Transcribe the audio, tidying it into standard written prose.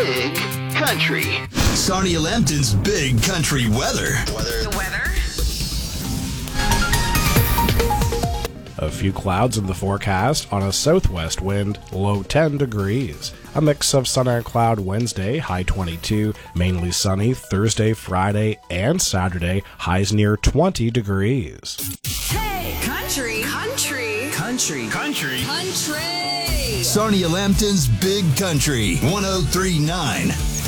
Big Country. Sarnia Lambton's Big Country weather. The weather? A few clouds in the forecast on a southwest wind, low 10 degrees. A mix of sun and cloud Wednesday, high 22, mainly sunny Thursday, Friday, and Saturday, highs near 20 degrees. Hey! Country! Sarnia Lambton's Big Country 103.9.